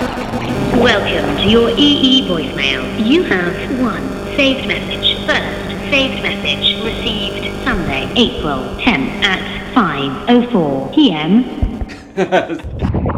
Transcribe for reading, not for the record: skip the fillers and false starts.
Welcome to your EE voicemail. You have one saved message. First saved message received Sunday, April 10th at 5:04 p.m.